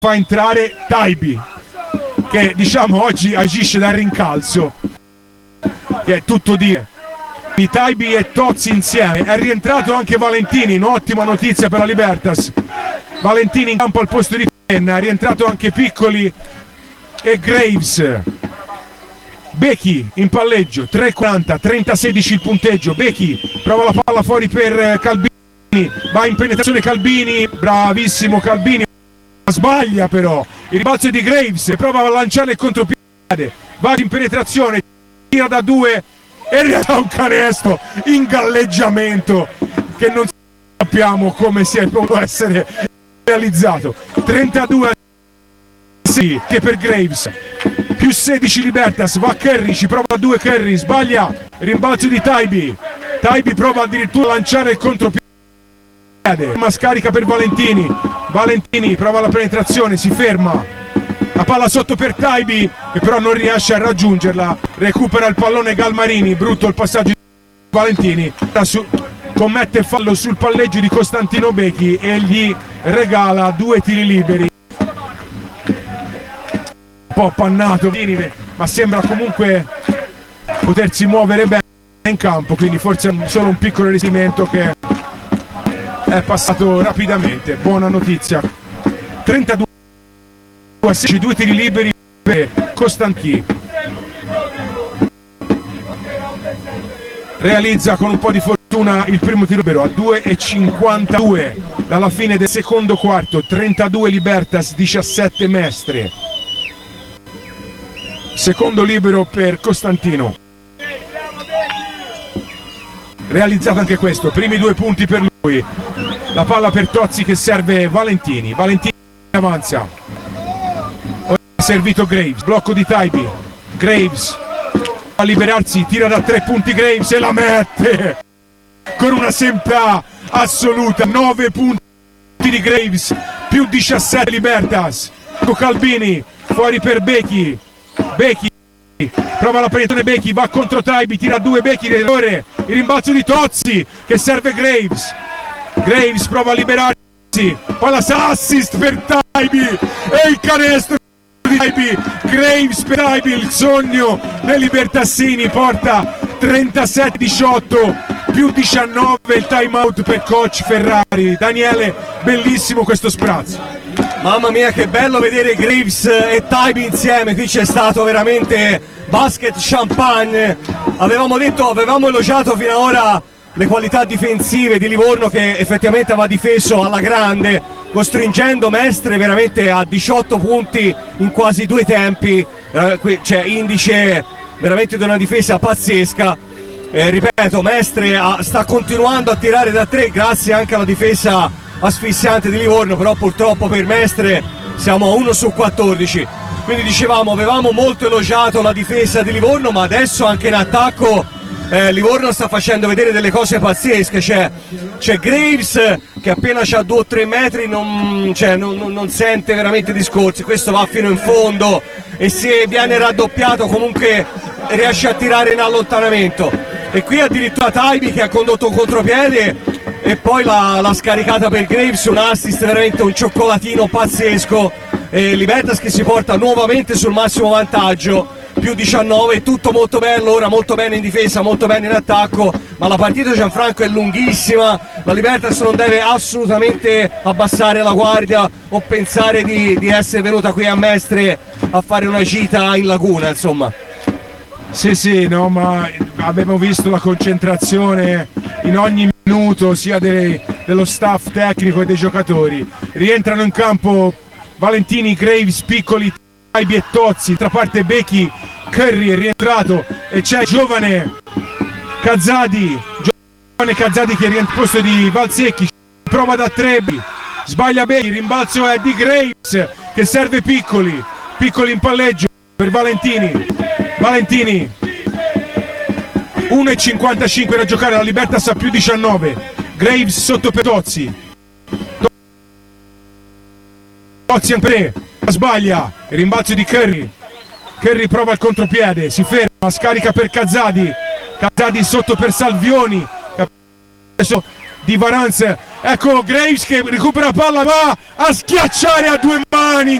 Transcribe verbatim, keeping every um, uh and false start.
fa entrare Taibi, che diciamo oggi agisce da rincalzo, che è tutto dire. Taibi e Tozzi insieme, è rientrato anche Valentini, un'ottima notizia per la Libertas. Valentini in campo al posto di Penna, è rientrato anche Piccoli e Graves. Becchi in palleggio, tre quaranta, trenta sedici il punteggio. Becchi prova la palla fuori per Calbini, va in penetrazione Calbini, bravissimo Calbini, sbaglia però, il rimbalzo di Graves, prova a lanciare il contropiede, va in penetrazione, tira da due e arriva un canestro in galleggiamento che non sappiamo come sia potuto essere realizzato. trentadue sì, che per Graves, più sedici Libertas, va Curry, ci prova due Curry, sbaglia, rimbalzo di Taibi, Taibi prova addirittura a lanciare il contropiede, ma scarica per Valentini, Valentini prova la penetrazione, si ferma, la palla sotto per Taibi che però non riesce a raggiungerla, recupera il pallone Galmarini, brutto il passaggio di Valentini, su, commette fallo sul palleggio di Costantino Becchi e gli regala due tiri liberi. Un po' appannato, ma sembra comunque potersi muovere bene in campo, quindi forse solo un piccolo risentimento che è passato rapidamente. Buona notizia, trentadue a sedici, due tiri liberi per Costantini, realizza con un po' di fortuna il primo tiro libero a due e cinquantadue dalla fine del secondo quarto. Trentadue Libertas, diciassette Mestre. Secondo libero per Costantino, realizzato anche questo, primi due punti per lui. La palla per Tozzi che serve Valentini, Valentini avanza, ora ha servito Graves, blocco di Taibi, Graves a liberarsi, tira da tre punti Graves e la mette con una semplicità assoluta. Nove punti di Graves, più diciassette Libertas. Calbini fuori per Becchi, Becchi prova la penetrazione, Becchi va contro Taibi, tira due Becchi, il rimbalzo di Tozzi che serve Graves, Graves prova a liberarsi, poi la assist per Taibi e il canestro di Taibi, Graves per Taibi, il sogno dei Libertassini, porta trentasette diciotto, più diciannove il time out per coach Ferrari. Daniele, bellissimo questo sprazzo. Mamma mia che bello vedere Graves e Taibi insieme, qui c'è stato veramente basket champagne. Avevamo detto, avevamo elogiato fino ad ora le qualità difensive di Livorno che effettivamente aveva difeso alla grande, costringendo Mestre veramente a diciotto punti in quasi due tempi, eh, qui c'è indice veramente di una difesa pazzesca. Eh, ripeto, Mestre ha, sta continuando a tirare da tre grazie anche alla difesa asfissiante di Livorno, però purtroppo per Mestre siamo a uno su quattordici. Quindi dicevamo, avevamo molto elogiato la difesa di Livorno, ma adesso anche in attacco eh, Livorno sta facendo vedere delle cose pazzesche. C'è, c'è Graves che appena c'ha due o tre metri non, cioè, non, non, non sente veramente discorsi, questo va fino in fondo e se viene raddoppiato comunque riesce a tirare in allontanamento. E qui addirittura Taibi che ha condotto un contropiede e poi l'ha, l'ha scaricata per Graves, un assist veramente un cioccolatino pazzesco. E Libertas che si porta nuovamente sul massimo vantaggio, più diciannove, tutto molto bello, ora molto bene in difesa, molto bene in attacco, ma la partita, Gianfranco, è lunghissima. La Libertas non deve assolutamente abbassare la guardia o pensare di, di essere venuta qui a Mestre a fare una gita in laguna, insomma. Sì, sì, no, ma abbiamo visto la concentrazione in ogni minuto sia dei, dello staff tecnico e dei giocatori. Rientrano in campo Valentini, Graves, Piccoli, Taibi e Tozzi, tra parte Becchi, Curry è rientrato e c'è giovane Cazzadi, giovane Cazzadi che è rientrato al posto di Valsecchi, prova da tre, sbaglia Becchi, rimbalzo è di Graves che serve Piccoli, Piccoli in palleggio per Valentini, Valentini uno e cinquantacinque da giocare, la Libertas a più diciannove, Graves sotto per Tozzi, Tozzi in tre, sbaglia, il rimbalzo di Curry, Curry prova il contropiede, si ferma, scarica per Cazzadi, Cazzadi sotto per Salvioni, di Varanz Ecco Graves che recupera palla, va a schiacciare a due mani